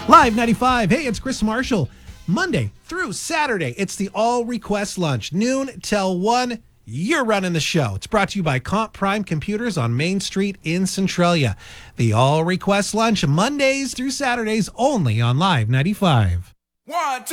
Live 95. Hey, it's Chris Marshall. Monday through Saturday, it's the All Request Lunch, noon till 1. You're running the show. It's brought to you by Comp Prime Computers on Main Street in Centralia. The All Request Lunch, Mondays through Saturdays, only on Live 95. 1, 2.